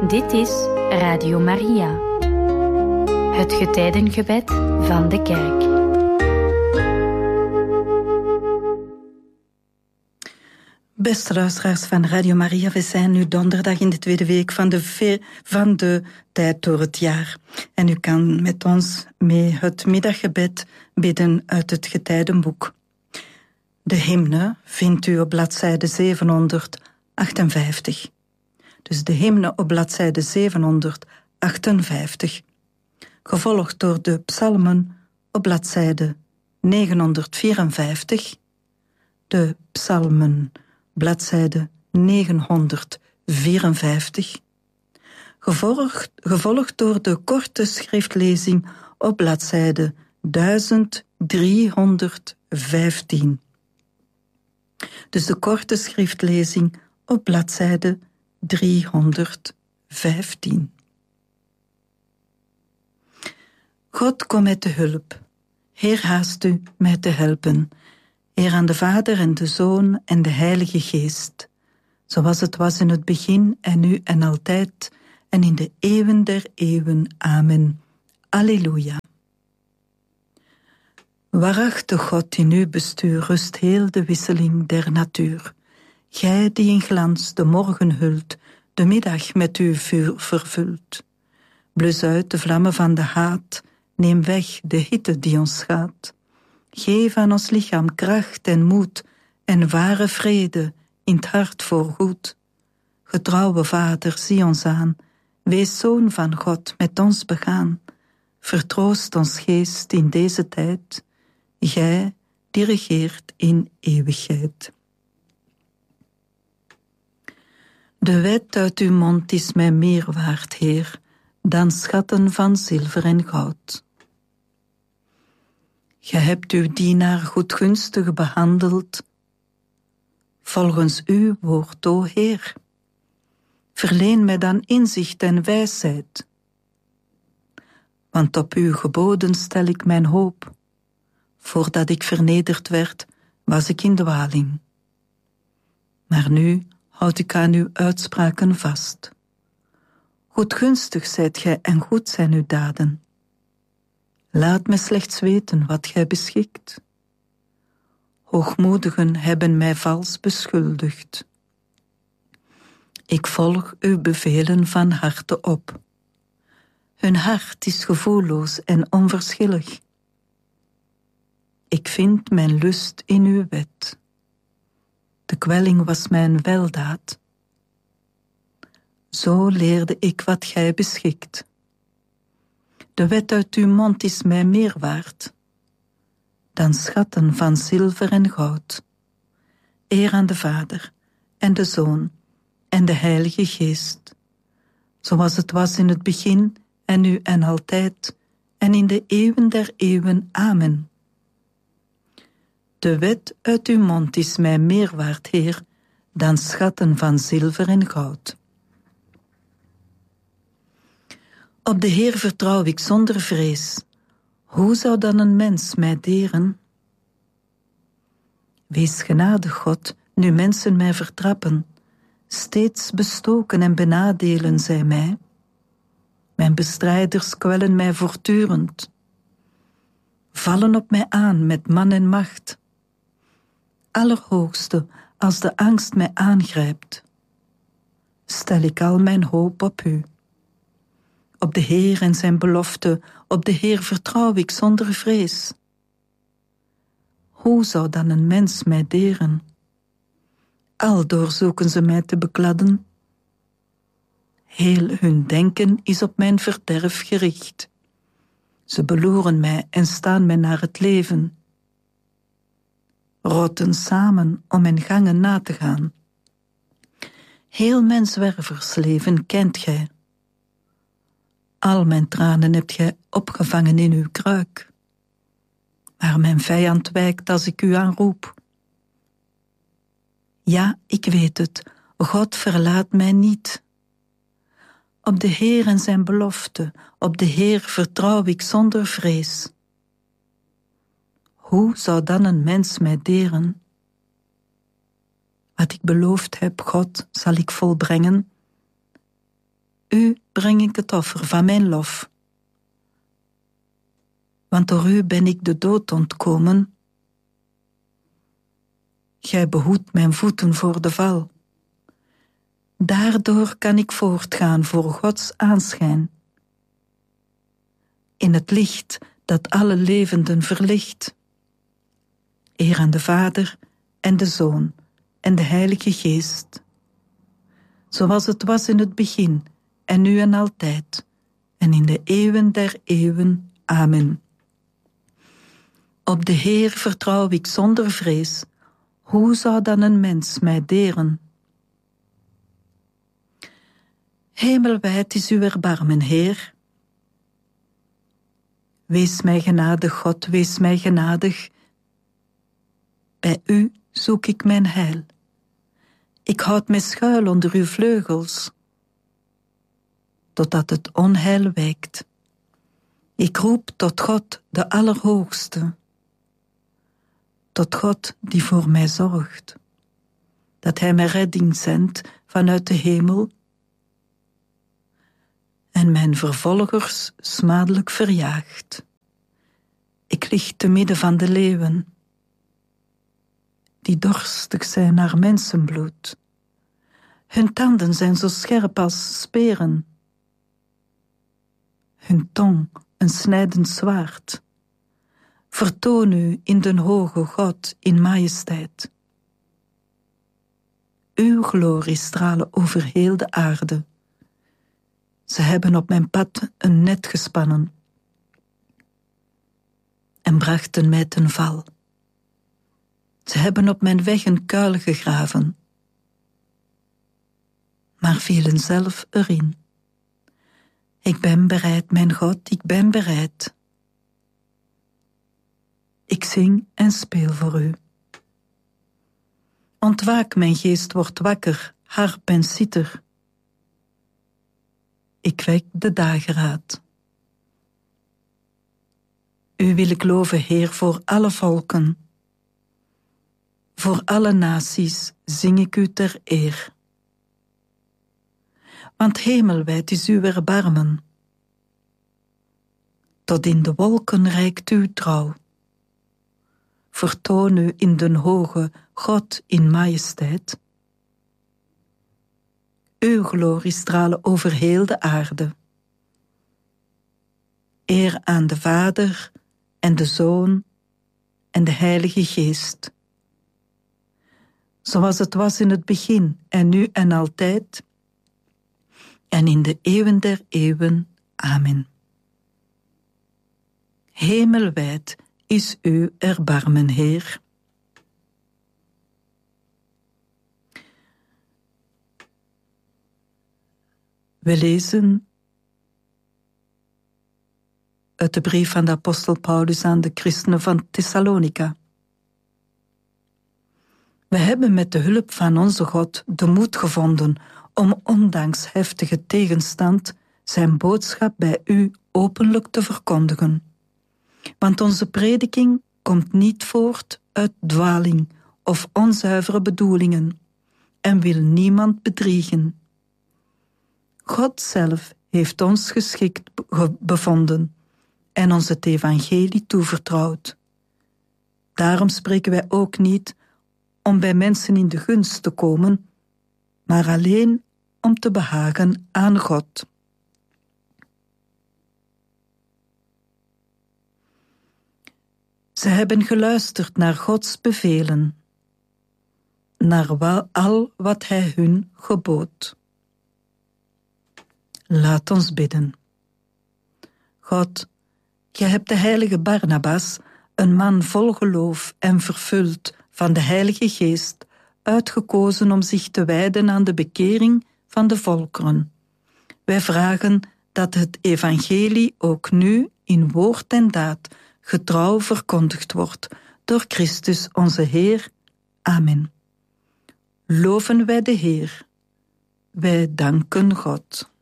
Dit is Radio Maria, het getijdengebed van de kerk. Beste luisteraars van Radio Maria, we zijn nu donderdag in de tweede week van de tijd door het jaar. En u kan met ons mee het middaggebed bidden uit het getijdenboek. De hymne vindt u op bladzijde 758. Dus de hymne op bladzijde 758. Gevolgd door de psalmen op bladzijde 954. De psalmen bladzijde 954. Gevolgd door de korte schriftlezing op bladzijde 1315. Dus de korte schriftlezing op bladzijde 315. God, kom met de hulp. Heer, haast u mij te helpen. Eer aan de Vader en de Zoon en de Heilige Geest, zoals het was in het begin en nu en altijd en in de eeuwen der eeuwen. Amen. Alleluia. Waarachtig God, in uw bestuur rust heel de wisseling der natuur. Gij die in glans de morgen hult, de middag met uw vuur vervult. Blus uit de vlammen van de haat, neem weg de hitte die ons schaadt. Geef aan ons lichaam kracht en moed en ware vrede in het hart voorgoed. Getrouwe Vader, zie ons aan, wees Zoon van God met ons begaan. Vertroost ons geest in deze tijd, gij die regeert in eeuwigheid. De wet uit uw mond is mij meer waard, Heer, dan schatten van zilver en goud. Gij hebt uw dienaar goedgunstig behandeld, volgens uw woord, o Heer. Verleen mij dan inzicht en wijsheid, want op uw geboden stel ik mijn hoop. Voordat ik vernederd werd, was ik in dwaling. Maar nu houd ik aan uw uitspraken vast. Goedgunstig zijt gij en goed zijn uw daden. Laat me slechts weten wat gij beschikt. Hoogmoedigen hebben mij vals beschuldigd. Ik volg uw bevelen van harte op. Hun hart is gevoelloos en onverschillig. Ik vind mijn lust in uw wet. De kwelling was mijn weldaad. Zo leerde ik wat gij beschikt. De wet uit uw mond is mij meer waard dan schatten van zilver en goud. Eer aan de Vader en de Zoon en de Heilige Geest, zoals het was in het begin en nu en altijd en in de eeuwen der eeuwen. Amen. De wet uit uw mond is mij meer waard, Heer, dan schatten van zilver en goud. Op de Heer vertrouw ik zonder vrees. Hoe zou dan een mens mij deren? Wees genadig, God, nu mensen mij vertrappen. Steeds bestoken en benadelen zij mij. Mijn bestrijders kwellen mij voortdurend. Vallen op mij aan met man en macht. Allerhoogste, als de angst mij aangrijpt, stel ik al mijn hoop op u. Op de Heer en zijn belofte, op de Heer vertrouw ik zonder vrees. Hoe zou dan een mens mij deren? Aldoor zoeken ze mij te bekladden. Heel hun denken is op mijn verderf gericht. Ze beloeren mij en staan mij naar het leven. Rotten samen om mijn gangen na te gaan. Heel mijn zwerversleven kent gij. Al mijn tranen hebt gij opgevangen in uw kruik. Maar mijn vijand wijkt als ik u aanroep. Ja, ik weet het, God verlaat mij niet. Op de Heer en zijn belofte, op de Heer vertrouw ik zonder vrees. Hoe zou dan een mens mij deren? Wat ik beloofd heb, God, zal ik volbrengen. u breng ik het offer van mijn lof. Want door u ben ik de dood ontkomen. Gij behoedt mijn voeten voor de val. Daardoor kan ik voortgaan voor Gods aanschijn. In het licht dat alle levenden verlicht. Eer aan de Vader en de Zoon en de Heilige Geest. Zoals het was in het begin, en nu en altijd, en in de eeuwen der eeuwen. Amen. Op de Heer vertrouw ik zonder vrees. Hoe zou dan een mens mij deren? Hemelwijd is uw erbarmen, Heer. Wees mij genadig, God, wees mij genadig. Bij u zoek ik mijn heil. Ik houd mij schuil onder uw vleugels, totdat het onheil wijkt. Ik roep tot God, de Allerhoogste, tot God die voor mij zorgt, dat hij mij redding zendt vanuit de hemel en mijn vervolgers smadelijk verjaagt. Ik lig te midden van de leeuwen, die dorstig zijn naar mensenbloed. Hun tanden zijn zo scherp als speren, hun tong een snijdend zwaard. Vertoon u in den hoge God in majesteit. Uw glorie stralen over heel de aarde. Ze hebben op mijn pad een net gespannen en brachten mij ten val. Ze hebben op mijn weg een kuil gegraven, maar vielen zelf erin. Ik ben bereid, mijn God, ik ben bereid. Ik zing en speel voor u. Ontwaak, mijn geest wordt wakker, harp en citer. Ik wek de dageraad. U wil ik loven, Heer, voor alle volken. Voor alle naties zing ik u ter eer. Want hemelwijd is uw erbarmen. Tot in de wolken reikt uw trouw. Vertoon u in den hoge God in majesteit. Uw glorie stralen over heel de aarde. Eer aan de Vader en de Zoon en de Heilige Geest. Zoals het was in het begin en nu en altijd en in de eeuwen der eeuwen. Amen. Hemelwijd is uw erbarmen, Heer. We lezen uit de brief van de apostel Paulus aan de christenen van Thessalonica. We hebben met de hulp van onze God de moed gevonden om ondanks heftige tegenstand zijn boodschap bij u openlijk te verkondigen. Want onze prediking komt niet voort uit dwaling of onzuivere bedoelingen en wil niemand bedriegen. God zelf heeft ons geschikt bevonden en ons het evangelie toevertrouwd. Daarom spreken wij ook niet om bij mensen in de gunst te komen, maar alleen om te behagen aan God. Ze hebben geluisterd naar Gods bevelen, naar al wat Hij hun gebood. Laat ons bidden. God, Gij hebt de heilige Barnabas, een man vol geloof en vervuld van de Heilige Geest, uitgekozen om zich te wijden aan de bekering van de volkeren. Wij vragen dat het evangelie ook nu in woord en daad getrouw verkondigd wordt door Christus onze Heer. Amen. Loven wij de Heer. Wij danken God.